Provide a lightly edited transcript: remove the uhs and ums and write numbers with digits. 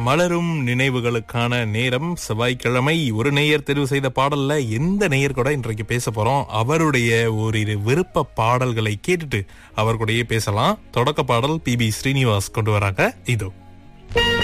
மலரும் நினைவுகளுக்கான நேரம். செவ்வாய்க்கிழமை ஒரு நேயர் தெரிவு செய்த பாடல்ல எந்த நேயர் கூட இன்றைக்கு பேச போறோம். அவருடைய ஓரிரு விருப்ப பாடல்களை கேட்டுட்டு அவர் கூடயே பேசலாம். தொடக்க பாடல் PB ஸ்ரீனிவாஸ் கொண்டு வராங்க. இதோ.